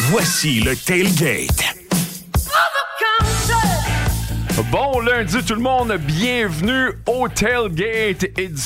Voici le Tailgate. Bon lundi tout le monde, bienvenue au Tailgate,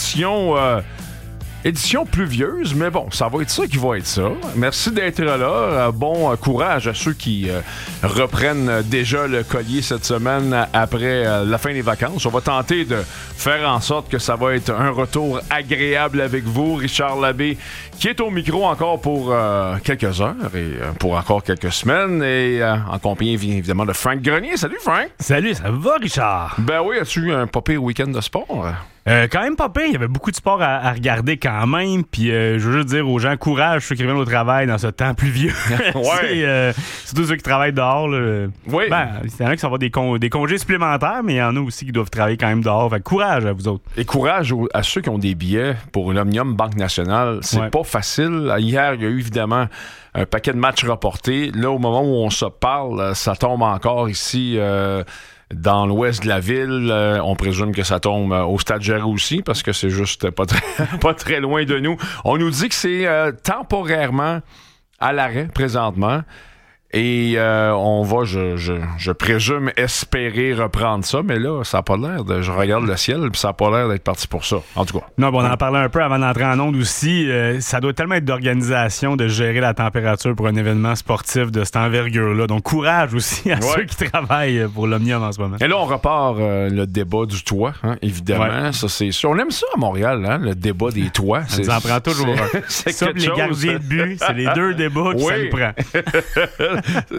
édition pluvieuse, mais bon, ça va être ça qui va être ça. Merci d'être là. Bon courage à ceux qui reprennent déjà le collier cette semaine après la fin des vacances. On va tenter de faire en sorte que ça va être un retour agréable avec vous. Richard Labbé qui est au micro encore pour quelques heures et pour encore quelques semaines. Et en compagnie évidemment de Frank Grenier. Salut Frank! Salut, ça va Richard? Ben oui, as-tu eu un pas pire week-end de sport? Quand même pas pire, il y avait beaucoup de sport à regarder quand même, puis je veux juste dire aux gens, courage ceux qui reviennent au travail dans ce temps pluvieux. Ouais. Surtout ceux qui travaillent dehors. Là. Oui. Ben, il y en a qui vont avoir des congés supplémentaires, mais il y en a aussi qui doivent travailler quand même dehors. Fait que courage à vous autres. Et courage à ceux qui ont des billets pour l'Omnium Banque Nationale. C'est pas facile. Hier, il y a eu évidemment un paquet de matchs reportés. Là, au moment où on se parle, ça tombe encore ici... dans l'ouest de la ville, on présume que ça tombe au Stade Géry aussi, parce que c'est juste pas très loin de nous. On nous dit que c'est temporairement à l'arrêt présentement. Et on va, je présume, espérer reprendre ça, mais là, ça n'a pas l'air de... Je regarde le ciel, puis ça n'a pas l'air d'être parti pour ça, en tout cas. Non, bon, on en parlait un peu avant d'entrer en onde aussi. Ça doit tellement être d'organisation de gérer la température pour un événement sportif de cette envergure-là. Donc, courage aussi à ceux qui travaillent pour l'Omnium en ce moment. Et là, on repart le débat du toit, hein, évidemment. Ouais. Ça, c'est sûr. On aime ça à Montréal, hein, le débat des toits. Ça nous en prend toujours un. Ça, les gardiens de but, c'est les deux débats que ça nous prend.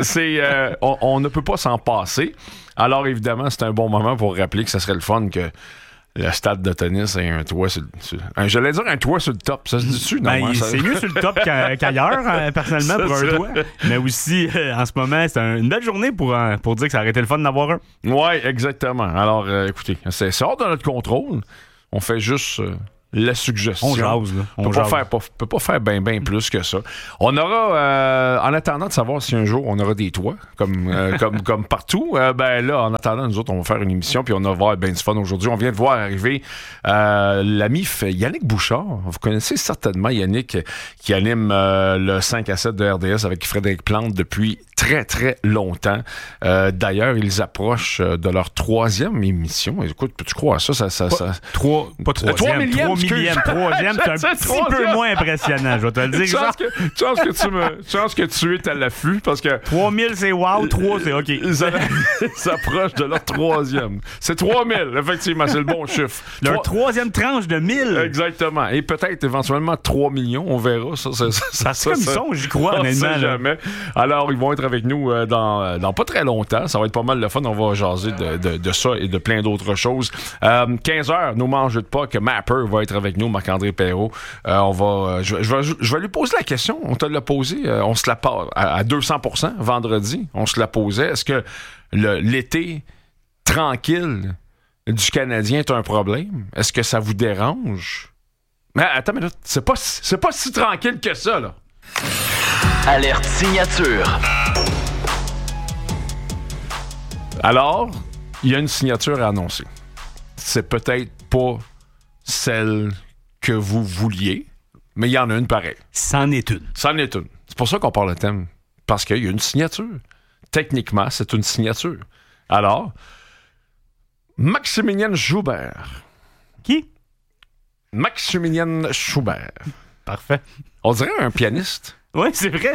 On ne peut pas s'en passer. Alors, évidemment, c'est un bon moment pour rappeler que ça serait le fun que le stade de tennis ait un toit j'allais dire un toit sur le top. Ça se dit-tu? Non, c'est mieux sur le top qu'ailleurs, personnellement, pour un toit. Mais aussi, en ce moment, c'est une belle journée pour dire que ça aurait été le fun d'avoir un. Oui, exactement. Alors, écoutez, c'est hors de notre contrôle. On fait juste... la suggestion. On jase, là. On peut pas faire bien plus que ça. On aura, en attendant de savoir si un jour on aura des toits, comme partout, ben là, en attendant, nous autres, on va faire une émission, puis on va avoir bien du fun aujourd'hui. On vient de voir arriver l'ami Yannick Bouchard. Vous connaissez certainement Yannick, qui anime le 5 à 7 de RDS avec Frédéric Plante depuis très, très longtemps. D'ailleurs, ils approchent de leur 3e émission. Écoute, peux-tu croire ça? 3 millième, c'est un petit peu moins impressionnant, je vais te le dire. Chance que tu es à l'affût, parce que... 3000, c'est wow, 3, c'est OK. Ils s'approchent de leur 3e. C'est 3000, effectivement, c'est le bon chiffre. Leur 3e tranche de 1000. Exactement. Et peut-être éventuellement 3 millions, on verra. Ça comme ils sont, j'y crois, honnêtement. Jamais. Alors, ils vont être avec nous dans pas très longtemps. Ça va être pas mal de fun. On va jaser de ça et de plein d'autres choses. 15h, nos mangeux de Pâques, Mapper va être avec nous, Marc-André Perrault. Je vais lui poser la question. On te l'a posé. On se la part à 200% vendredi. On se la posait. Est-ce que l'été tranquille du Canadien est un problème? Est-ce que ça vous dérange? Mais attends, mais là, c'est pas si tranquille que ça, là. Alerte signature. Alors, il y a une signature à annoncer. C'est peut-être pas celle que vous vouliez, mais il y en a une pareille. C'en est une. C'est pour ça qu'on parle de thème. Parce qu'il y a une signature. Techniquement, c'est une signature. Alors, Maximilien Schubert. Qui? Maximilien Schubert. Parfait. On dirait un pianiste. Oui, c'est vrai.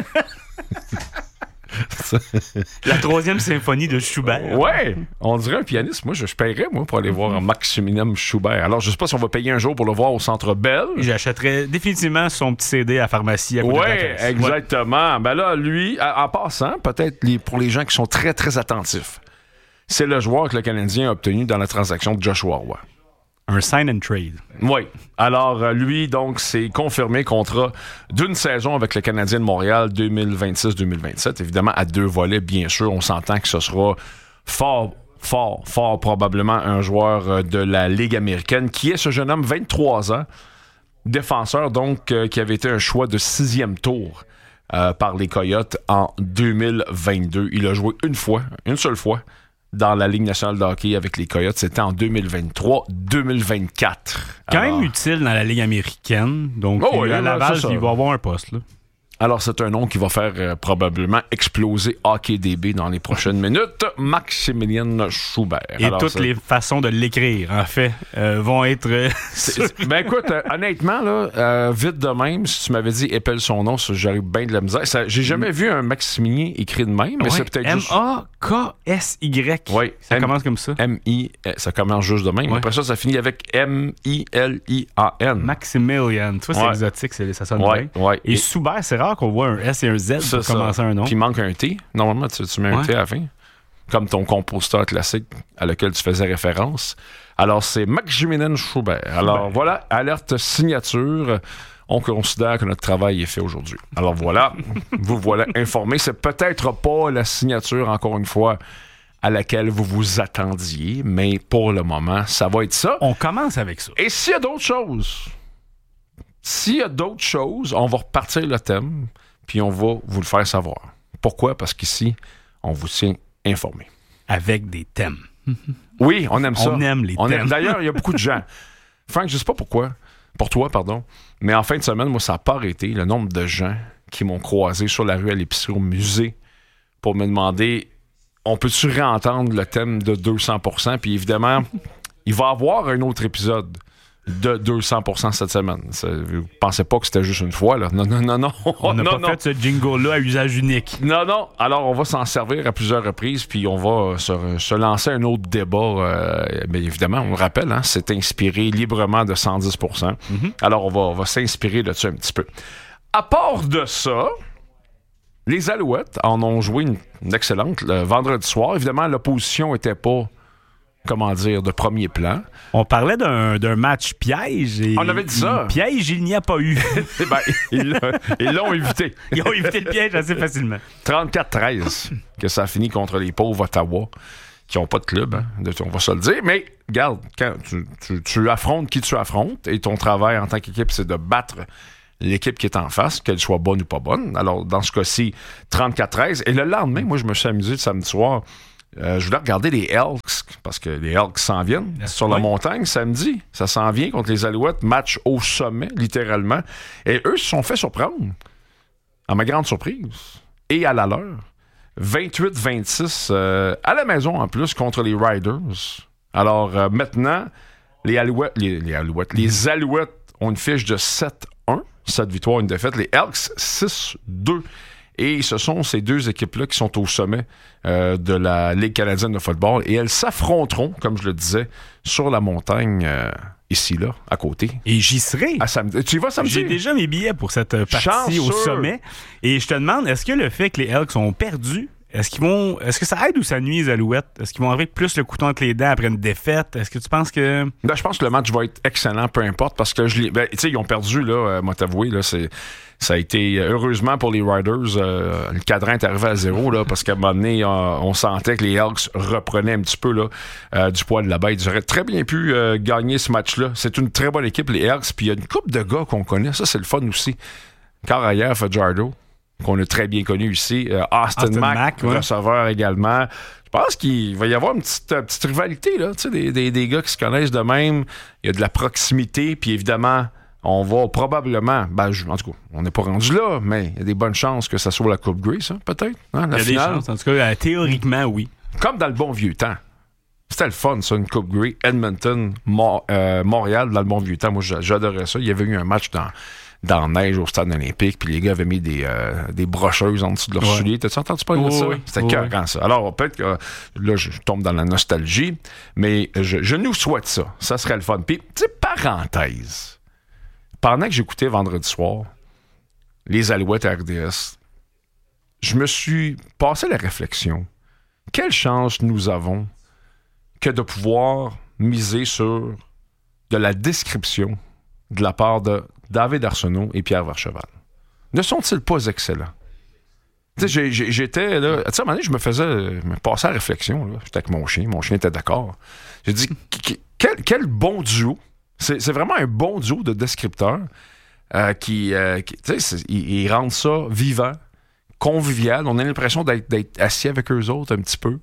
La 3e symphonie de Schubert. Ouais, on dirait un pianiste. Moi, je paierais pour aller voir un Maximilien Schubert. Alors, je sais pas si on va payer un jour pour le voir au Centre Bell. J'achèterais définitivement son petit CD à la pharmacie à côté de la caisse. Exactement. Ouais. Ben là, lui, en passant, peut-être pour les gens qui sont très, très attentifs, c'est le joueur que le Canadien a obtenu dans la transaction de Joshua Roy. Un sign and trade. Oui. Alors, lui, donc, c'est confirmé contrat d'une saison avec le Canadien de Montréal 2026-2027. Évidemment, à 2 volets, bien sûr. On s'entend que ce sera fort probablement un joueur de la Ligue américaine. Qui est ce jeune homme, 23 ans, défenseur, donc, qui avait été un choix de 6e tour par les Coyotes en 2022. Il a joué une seule fois, dans la Ligue nationale de hockey avec les Coyotes. C'était en 2023-2024. Quand même utile dans la Ligue américaine. Donc, à Laval, il va avoir un poste. Là. Alors, c'est un nom qui va faire probablement exploser HockeyDB dans les prochaines minutes. Maximilien Schubert. Et alors, toutes les façons de l'écrire, en fait, vont être... Ben écoute, honnêtement, là, vite de même, si tu m'avais dit épelle son nom, j'aurais bien de la misère. J'ai jamais vu un Maximilien écrit de même, mais c'est peut-être juste... M-A-K-S-Y. Oui. Ça commence comme ça. Ça commence juste de même. Ouais. Après ça finit avec M-I-L-I-A-N. Maximilian. Tu vois, c'est exotique, ça sonne bien. Ouais. Et Schubert, c'est rare qu'on voit un S et un Z pour commencer un nom. Puis il manque un T. Normalement, tu mets un T à la fin. Comme ton compositeur classique à lequel tu faisais référence. Alors, c'est Maximilien Schubert. Alors, voilà, alerte signature. On considère que notre travail est fait aujourd'hui. Alors, voilà, vous voilà informés. C'est peut-être pas la signature, encore une fois, à laquelle vous vous attendiez, mais pour le moment, ça va être ça. On commence avec ça. Et s'il y a d'autres choses, on va repartir le thème, puis on va vous le faire savoir. Pourquoi? Parce qu'ici, on vous tient informé. Avec des thèmes. Oui, on aime ça. On aime les thèmes. D'ailleurs, il y a beaucoup de gens. Frank, je sais pas pourquoi. Pour toi, pardon. Mais en fin de semaine, moi, ça n'a pas arrêté le nombre de gens qui m'ont croisé sur la rue à l'épicerie au musée pour me demander on peut-tu réentendre le thème de 200%? Puis évidemment, il va y avoir un autre épisode de 200% cette semaine. Vous pensez pas que c'était juste une fois, là? Non. On n'a pas fait ce jingle-là à usage unique. Non. Alors, on va s'en servir à plusieurs reprises, puis on va se lancer un autre débat. Mais évidemment, on le rappelle, hein, c'est inspiré librement de 110%. Mm-hmm. Alors, on va s'inspirer là-dessus un petit peu. À part de ça, les Alouettes en ont joué une excellente le vendredi soir. Évidemment, l'opposition n'était pas, de premier plan. On parlait d'un match piège. Et on avait dit ça. Piège, il n'y a pas eu. Ils l'ont évité. Ils ont évité le piège assez facilement. 34-13, que ça a fini contre les pauvres Ottawa, qui n'ont pas de club, hein, on va se le dire. Mais, regarde, quand tu affrontes qui tu affrontes, et ton travail en tant qu'équipe, c'est de battre l'équipe qui est en face, qu'elle soit bonne ou pas bonne. Alors, dans ce cas-ci, 34-13. Et le lendemain, moi, je me suis amusé le samedi soir. Je voulais regarder les Elks, parce que les Elks s'en viennent sur la montagne samedi. Ça s'en vient contre les Alouettes, match au sommet, littéralement. Et eux se sont fait surprendre, à ma grande surprise, et à la leur. 28-26, à la maison en plus, contre les Riders. Alors, maintenant, les Alouettes ont une fiche de 7-1, 7 victoires, une défaite. Les Elks, 6-2. Et ce sont ces deux équipes-là qui sont au sommet de la Ligue canadienne de football. Et elles s'affronteront, comme je le disais, sur la montagne, ici, là, à côté. Et j'y serai. À samedi. Tu y vas samedi? J'ai déjà mes billets pour cette partie au sommet. Et je te demande, est-ce que le fait que les Elks ont perdu, est-ce que ça aide ou ça nuit les Alouettes? Est-ce qu'ils vont arriver plus le couteau entre les dents après une défaite? Est-ce que tu penses que... Ben, je pense que le match va être excellent, peu importe, parce que tu sais, ils ont perdu, là, moi t'avouer, là, ça a été, heureusement pour les Riders, le cadran est arrivé à 0, là, parce qu'à un moment donné, on sentait que les Elks reprenaient un petit peu là, du poids de la bête. Ils auraient très bien pu gagner ce match-là. C'est une très bonne équipe, les Elks, puis il y a une couple de gars qu'on connaît, ça c'est le fun aussi. Carrière Fajardo, qu'on a très bien connu ici. Austin Mack, receveur également. Je pense qu'il va y avoir une petite rivalité, là, tu sais, des gars qui se connaissent de même. Il y a de la proximité, puis évidemment, on va probablement, en tout cas, on n'est pas rendu là, mais il y a des bonnes chances que ça soit la Coupe Grey, ça, peut-être. Hein, la finale. Il y a des chances, en tout cas, théoriquement, oui. Comme dans le bon vieux temps. C'était le fun, ça, une Coupe Grey. Edmonton, Montréal, dans le bon vieux temps. Moi, j'adorais ça. Il y avait eu un match dans la neige au stade olympique, puis les gars avaient mis des brocheuses en dessous de leurs souliers. T'as-tu entendu parler de ça? C'était écœurant, ça. Alors, peut-être que là, je tombe dans la nostalgie, mais je nous souhaite ça. Ça serait le fun. Puis, tu sais, parenthèse, pendant que j'écoutais vendredi soir les Alouettes à RDS, je me suis passé la réflexion. Quelle chance nous avons que de pouvoir miser sur de la description de la part de David Arsenault et Pierre Vercheval. Ne sont-ils pas excellents? Tu sais, j'étais là... Tu sais, à un moment donné, je me passais à la réflexion. Là. J'étais avec mon chien était d'accord. J'ai dit, quel bon duo. C'est vraiment un bon duo de descripteurs qui tu sais, ils rendent ça vivant, convivial. On a l'impression d'être assis avec eux autres un petit peu.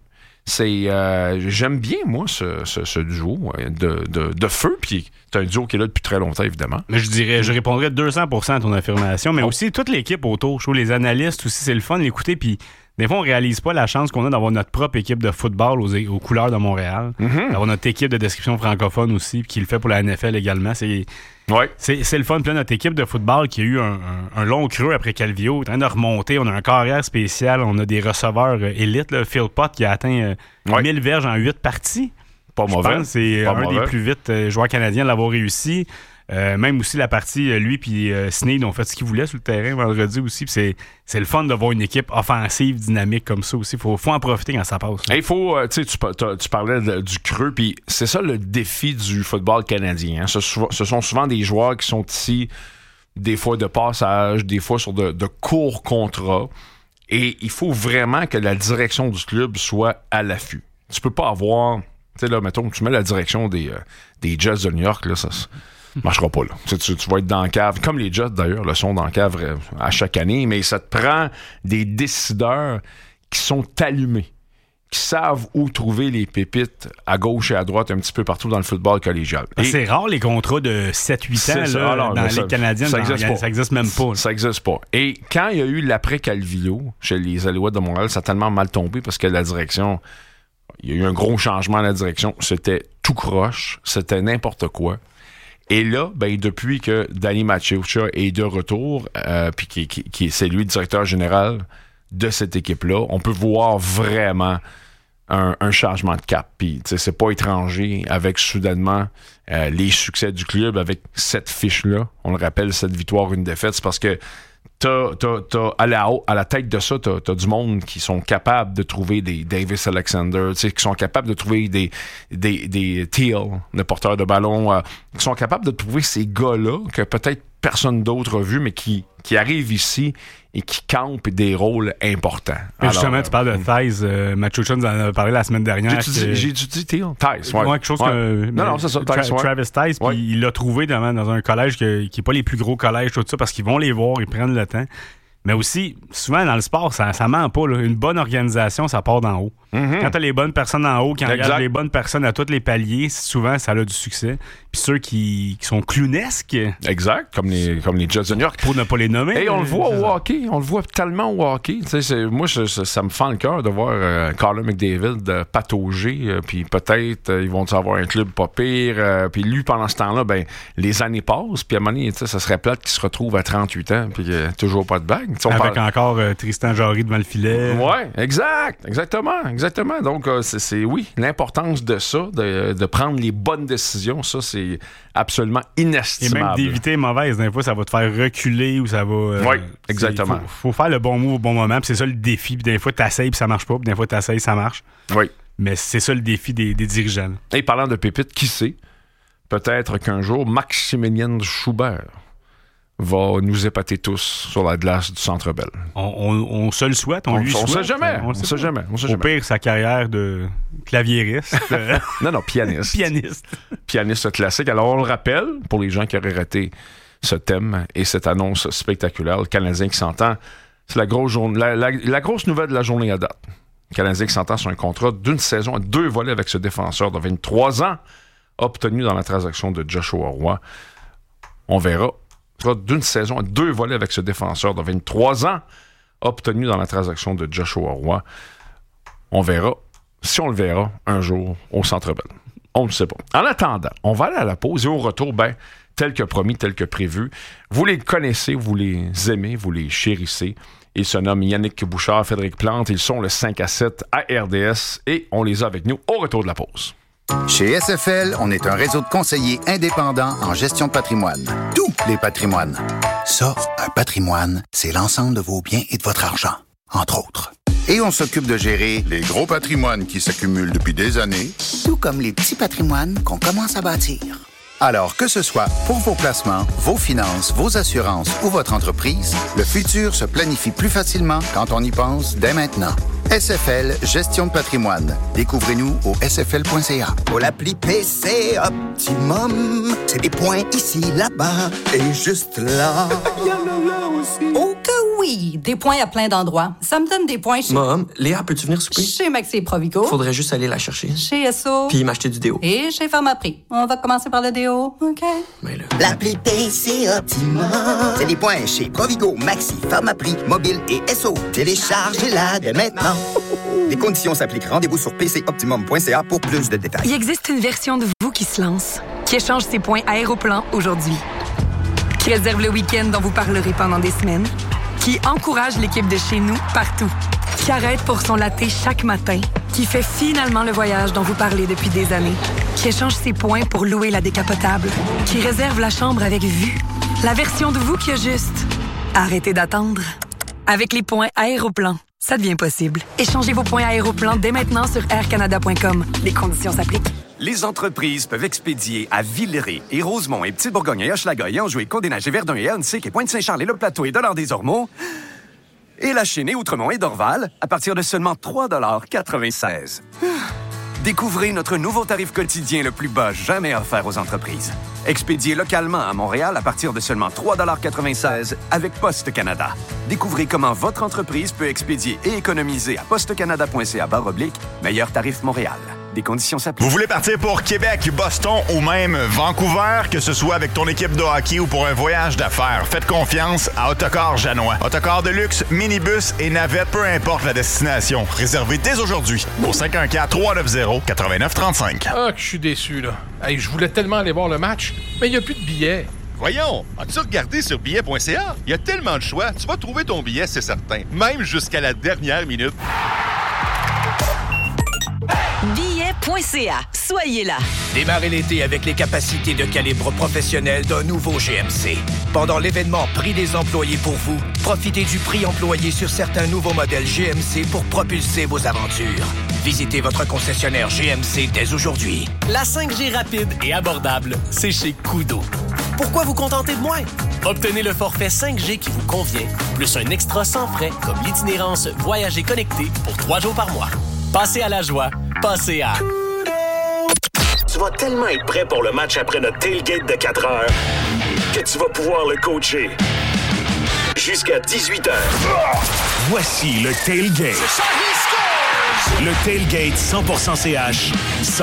J'aime bien, moi, ce duo de feu, puis c'est un duo qui est là depuis très longtemps, évidemment. Mais je répondrais 200% à ton affirmation, mais aussi toute l'équipe autour. Je trouve les analystes aussi, c'est le fun d'écouter, puis des fois, on réalise pas la chance qu'on a d'avoir notre propre équipe de football aux couleurs de Montréal, d'avoir notre équipe de description francophone aussi, qui le fait pour la NFL également. C'est le fun. Puis là, notre équipe de football qui a eu un long creux après Calvillo, est en train de remonter. On a un carrière spécial, on a des receveurs élites. Là. Phil Pott qui a atteint 1000 verges en 8 parties. Pas mauvais. Je pense que c'est un des plus vite joueurs canadiens de l'avoir réussi. Même aussi la partie, lui puis Snead ont fait ce qu'ils voulaient sur le terrain vendredi aussi. C'est le fun de voir une équipe offensive, dynamique comme ça aussi. Faut en profiter quand ça passe. Il faut, tu parlais du creux, puis c'est ça le défi du football canadien. Hein. Ce sont souvent des joueurs qui sont ici, des fois de passage, des fois sur de courts contrats. Et il faut vraiment que la direction du club soit à l'affût. Tu peux pas avoir, tu sais là, mettons, tu mets la direction des Jets de New York, là, ça marchera pas, là. Tu vas être dans la cave, comme les Jets d'ailleurs, le sont dans la cave à chaque année, mais ça te prend des décideurs qui sont allumés, qui savent où trouver les pépites à gauche et à droite un petit peu partout dans le football collégial. C'est rare les contrats de 7-8 ans là, dans la Ligue canadienne. Ça existe même pas. Là. Ça existe pas. Et quand il y a eu l'après-Calvillo chez les Alouettes de Montréal, ça a tellement mal tombé parce que la direction, il y a eu un gros changement à la direction. C'était tout croche, c'était n'importe quoi. Et là, depuis que Danny Maciucia est de retour, puis qui c'est lui le directeur général de cette équipe-là, on peut voir vraiment un changement de cap. Puis, c'est pas étranger avec soudainement les succès du club avec cette fiche-là. On le rappelle, 7 victoires, 1 défaite. C'est parce que à la tête de ça, t'as du monde qui sont capables de trouver des Davis Alexander, qui sont capables de trouver des Teal, des porteurs de ballon, qui sont capables de trouver ces gars-là que peut-être personne d'autre a vu, mais qui arrivent ici et qui campent des rôles importants. Alors, justement, tu parles de Thais. Maciucia nous en a parlé la semaine dernière. J'ai dit Teal. Thais, ouais. Quelque chose que... Non, c'est ça. Travis Thais, puis il l'a trouvé dans un collège qui n'est pas les plus gros collèges, tout ça, parce qu'ils vont les voir, ils prennent le temps. Mais aussi, souvent dans le sport, ça ment pas. Là. Une bonne organisation, ça part d'en haut. Quand tu as les bonnes personnes en haut, qui engagent les bonnes personnes à tous les paliers, souvent, ça a du succès. Puis ceux qui sont clownesques... Exact, comme les Jets de New York. Pour ne pas les nommer. Et on le voit au hockey. On le voit tellement au hockey. Moi, ça me fend le cœur de voir Connor McDavid patauger. Puis peut-être, ils vont avoir un club pas pire. Puis lui, pendant ce temps-là, les années passent. Puis à un moment donné, ça serait plate qu'il se retrouve à 38 ans. Puis toujours pas de bague. Avec encore Tristan Jarry devant le filet. Oui, exactement. Donc, c'est l'importance de ça, de prendre les bonnes décisions, ça, c'est absolument inestimable. Et même d'éviter les mauvaises. Des fois, ça va te faire reculer ou ça va... oui, exactement. Faut faire le bon move au bon moment, puis c'est ça le défi. Puis des fois, t'essayes puis ça marche pas, puis des fois, t'essayes ça marche. Oui. Mais c'est ça le défi des dirigeants. Et parlant de pépites, qui sait? Peut-être qu'un jour, Maximilien Schubert va nous épater tous sur la glace du Centre Bell. On se le souhaite, on lui souhaite. On sait jamais. Au pire, sa carrière de claviériste. Non, pianiste. Pianiste classique. Alors, on le rappelle, pour les gens qui auraient raté ce thème et cette annonce spectaculaire, le Canadien qui s'entend, c'est la grosse nouvelle de la journée à date. Le Canadien qui s'entend sur un contrat d'une saison à 2 volets avec ce défenseur de 23 ans, obtenu dans la transaction de Joshua Roy. On verra. D'une saison à 2 volets avec ce défenseur de 23 ans, obtenu dans la transaction de Joshua Roy. On verra, si on le verra un jour au Centre Bell. On ne le sait pas. En attendant, on va aller à la pause et au retour, tel que promis, tel que prévu. Vous les connaissez, vous les aimez, vous les chérissez. Ils se nomment Yannick Bouchard, Frédéric Plante. Ils sont le 5-7 à RDS et on les a avec nous au retour de la pause. Chez SFL, on est un réseau de conseillers indépendants en gestion de patrimoine. Tous les patrimoines. Ça, un patrimoine, c'est l'ensemble de vos biens et de votre argent, entre autres. Et on s'occupe de gérer les gros patrimoines qui s'accumulent depuis des années, tout comme les petits patrimoines qu'on commence à bâtir. Alors, que ce soit pour vos placements, vos finances, vos assurances ou votre entreprise, le futur se planifie plus facilement quand on y pense dès maintenant. SFL Gestion de patrimoine. Découvrez-nous au sfl.ca. Pour l'appli PC Optimum, c'est des points ici, là-bas et juste là. Il y en a là aussi. Oh que oui! Des points à plein d'endroits. Ça me donne des points chez... Mom, Léa, peux-tu venir souper? Chez Maxi et Provigo. Faudrait juste aller la chercher. Chez Esso. Puis m'acheter du déo. Et chez Pharmaprix. On va commencer par le déo, OK? Mais là... L'appli PC Optimum, c'est des points chez Provigo, Maxi, Pharmaprix, Mobile et Esso. Téléchargez-la dès maintenant. Les conditions s'appliquent. Rendez-vous sur pcoptimum.ca pour plus de détails. Il existe une version de vous qui se lance, qui échange ses points Aéroplan aujourd'hui, qui réserve le week-end dont vous parlerez pendant des semaines, qui encourage l'équipe de chez nous partout, qui arrête pour son latte chaque matin, qui fait finalement le voyage dont vous parlez depuis des années, qui échange ses points pour louer la décapotable, qui réserve la chambre avec vue. La version de vous qui a juste arrêtez d'attendre. Avec les points Aéroplan, ça devient possible. Échangez vos points Aéroplan dès maintenant sur aircanada.com. Les conditions s'appliquent. Les entreprises peuvent expédier à Villeray et Rosemont et Petite-Bourgogne et Hochelaga et Anjou et Côte-des-Neiges et Verdun et Ahuntsic et Pointe-Saint-Charles et Le Plateau et Dollard-des-Ormeaux et La Chênaie, Outremont et Dorval à partir de seulement 3,96 $. Découvrez notre nouveau tarif quotidien le plus bas jamais offert aux entreprises. Expédié localement à Montréal à partir de seulement 3,96 $ avec Poste Canada. Découvrez comment votre entreprise peut expédier et économiser à postecanada.ca/meilleur tarif Montréal. Des conditions s'appliquent. Vous voulez partir pour Québec, Boston ou même Vancouver, que ce soit avec ton équipe de hockey ou pour un voyage d'affaires, faites confiance à Autocar Janois. Autocar de luxe, minibus et navette, peu importe la destination. Réservez dès aujourd'hui au 514-390-8935. Ah, que je suis déçu, là. Hey, je voulais tellement aller voir le match, mais il n'y a plus de billets. Voyons, as-tu regardé sur billet.ca? Il y a tellement de choix, tu vas trouver ton billet, c'est certain. Même jusqu'à la dernière minute. Billet.ca. Soyez là. Démarrez l'été avec les capacités de calibre professionnel d'un nouveau GMC. Pendant l'événement Prix des employés pour vous, profitez du prix employé sur certains nouveaux modèles GMC pour propulser vos aventures. Visitez votre concessionnaire GMC dès aujourd'hui. La 5G rapide et abordable, c'est chez Koodo. Pourquoi vous contenter de moins? Obtenez le forfait 5G qui vous convient, plus un extra sans frais comme l'itinérance Voyager connecté pour 3 jours par mois. Passez à la joie. Passez à... Tu vas tellement être prêt pour le match après notre tailgate de 4 heures que tu vas pouvoir le coacher jusqu'à 18 heures. Voici le tailgate. Le tailgate 100% CH.